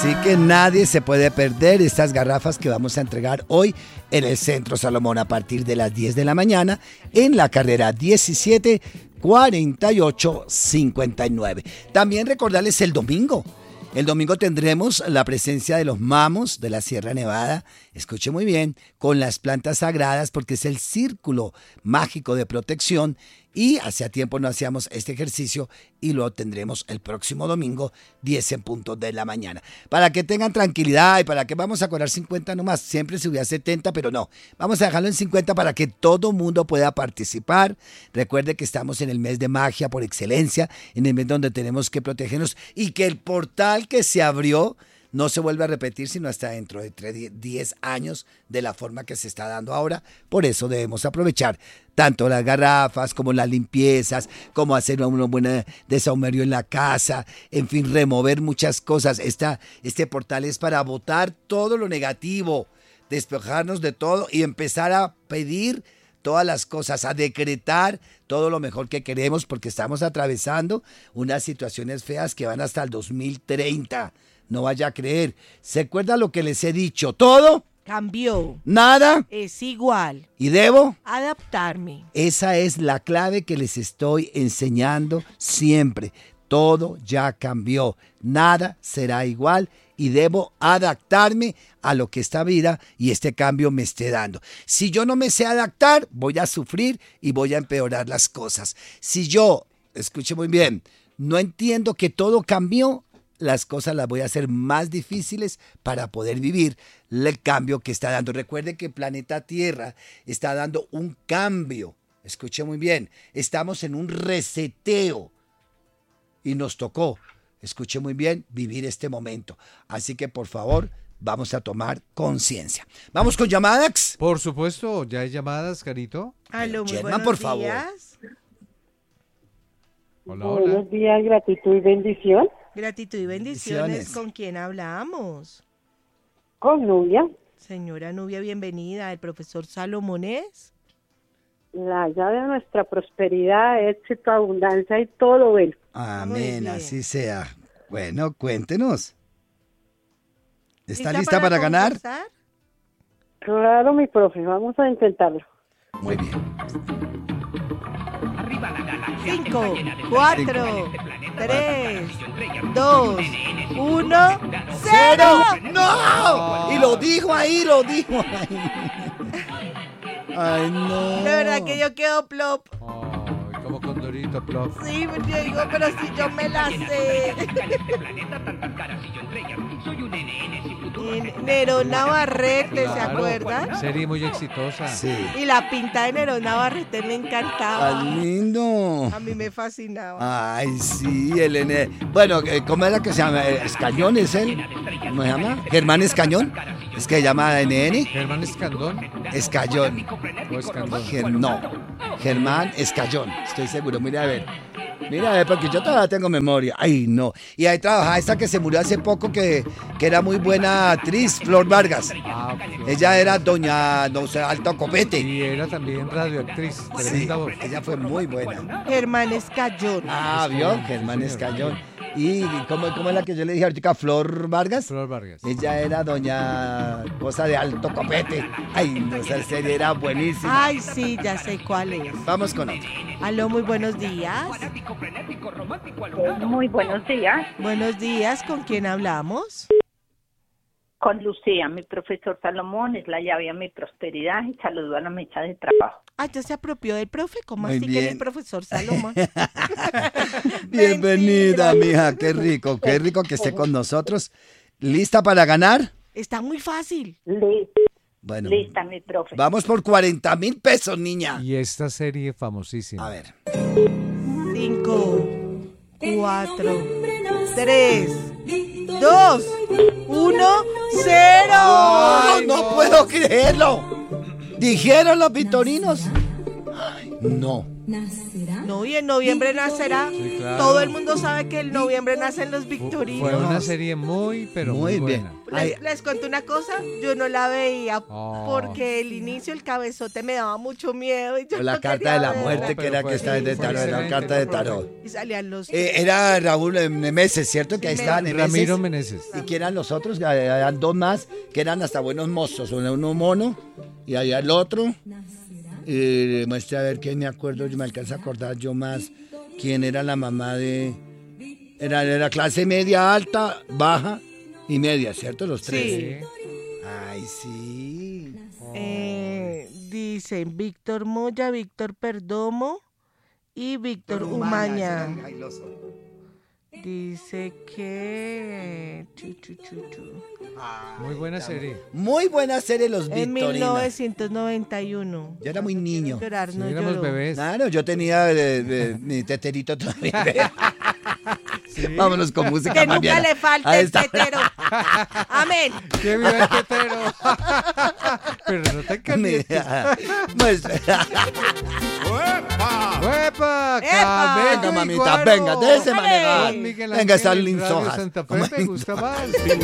Así que nadie se puede perder estas garrafas que vamos a entregar hoy en el Centro Salomón a partir de las 10 de la mañana en la carrera 17 48 59. También recordarles el domingo. El domingo tendremos la presencia de los mamos de la Sierra Nevada, escuche muy bien, con las plantas sagradas porque es el círculo mágico de protección y hacía tiempo no hacíamos este ejercicio y lo tendremos el próximo domingo 10 en punto de la mañana. Para que tengan tranquilidad y para que vamos a cobrar 50 nomás, siempre subía 70 pero no, vamos a dejarlo en 50 para que todo mundo pueda participar. Recuerde que estamos en el mes de magia por excelencia, en el mes donde tenemos que protegernos y que el portal que se abrió no se vuelve a repetir sino hasta dentro de 10 años de la forma que se está dando ahora. Por eso debemos aprovechar tanto las garrafas como las limpiezas, como hacer un buen desahumerio en la casa, en fin, remover muchas cosas. Este portal es para botar todo lo negativo, despejarnos de todo y empezar a pedir todas las cosas, a decretar todo lo mejor que queremos porque estamos atravesando unas situaciones feas que van hasta el 2030. No vaya a creer. ¿Se acuerda lo que les he dicho? ¿Todo? Cambió. ¿Nada? Es igual. ¿Y debo? Adaptarme. Esa es la clave que les estoy enseñando siempre. Todo ya cambió. Nada será igual y debo adaptarme a lo que esta vida y este cambio me esté dando. Si yo no me sé adaptar, voy a sufrir y voy a empeorar las cosas. Si yo, escuche muy bien, no entiendo que todo cambió, las cosas las voy a hacer más difíciles para poder vivir el cambio que está dando. Recuerde que el planeta Tierra está dando un cambio. Escuche muy bien, estamos en un reseteo y nos tocó, escuche muy bien, vivir este momento. Así que por favor, vamos a tomar conciencia. ¿Vamos con llamadas? Por supuesto, ya hay llamadas, Carito. Aló, muy Germán, buenos por favor. días. Hola, hola. Buenos días, gratitud y bendición. Gratitud y bendiciones. ¿Con quién hablamos? Con Nubia, Señora Nubia, bienvenida. El profesor Salomonés. la llave de nuestra prosperidad, éxito, abundancia y todo bueno. Amén, bien. así sea. Bueno, cuéntenos. ¿Está ¿Lista lista para ganar? concursar? Claro, mi profe, vamos a intentarlo. Muy bien. 5, 4, 3, 2, 1, 0. ¡No! Y lo dijo ahí, lo dijo ahí. Ay, no. De verdad que yo quedo plop. Ay, como Condorito, plop. Sí, yo digo, pero si yo me la sé. Nerón Navarrete, ¿se Claro, acuerdan? Serie muy exitosa. Sí. Y la pinta de Nerón Navarrete me encantaba. Ay, lindo. A mí me fascinaba. Ay, sí, el N. Bueno, ¿cómo era que se llama? ¿Escañón es él? ¿Cómo se llama? ¿Germán Escañón? ¿Es que se llama NN? Germán Escandón Escayón. o Escandón. No, Germán Escayón, estoy seguro. Mira a ver, porque yo todavía tengo memoria. Ay, no. Y ahí trabajaba esta que se murió hace poco, que era muy buena actriz, Flor Vargas. Ah, Ella era doña, no sé, Alto Copete. y era también radioactriz. Sí, Tremenda voz. ella fue muy buena. Germán Escayón. Ah, ¿vio? Germán Escayón. ¿Y cómo es la que yo le dije ahorita? Flor Vargas. Flor Vargas. Ella era doña cosa de Alto Copete. Ay, no, esa serie era buenísima. Ay, sí, ya sé cuál es. Vamos con otra. Aló, muy buenos días. Muy buenos días. Buenos días, ¿con quién hablamos? Con Lucía, mi profesor Salomón, es la llave a mi prosperidad y saludo a la mesa de trabajo. Ah, ya se apropió del profe. ¿Cómo Muy así que bien. el profesor Salomón? Bienvenida, mija. Qué rico que esté con nosotros. ¿Lista para ganar? Está muy fácil. Bueno, Lista, mi profe. vamos por 40,000 pesos, niña. Y esta serie famosísima. A ver. 5, 4, 3, 2, 1, 0. No puedo creerlo. Dijeron los vitorinos. Ay, no. No, y en noviembre nacerá. Sí, claro. Todo el mundo sabe que en noviembre nacen los victorinos. Fue una serie pero muy bien. buena. Ay, Les cuento una cosa, yo no la veía Oh. porque el inicio, el cabezote me daba mucho miedo. Y yo la no carta quería de la verla. muerte, que pero era fue- que estaba de fue tarot, era la excelente, carta de ¿no? tarot. Y salían los... Era Raúl Nemeses, ¿cierto? Que ahí Sí, estaban Nemeses. Ramiro Meneses. Y que eran los otros, que eran dos más, que eran hasta buenos mozos. Uno mono y había el otro. Y muestre a ver quién me acuerdo, yo me alcanzo a acordar yo más quién era la mamá de... Era clase media, alta, baja y media, ¿cierto? Los tres. Sí. Ay, sí. Dicen Víctor Moya, Víctor Perdomo y Víctor Umaña. Dice que... Muy buena serie. Muy buena serie Los En Victorinas. 1991. Yo era muy niño. Llorar Sí, no éramos lloró. bebés. Claro, yo tenía mi teterito todavía. Sí. Vámonos con música Que nunca Mariana. le falte Ahí el está. tetero. Amén. ¡Que viva el tetero! Pero no te calientes. Mira, pues, ¡Huepa! ¡Epa! venga, mamita, venga, déjese Dale. manejar. Miguel Venga, está Ángel, Lin Radio Sojas. Santa Fe, ¿te gusta más?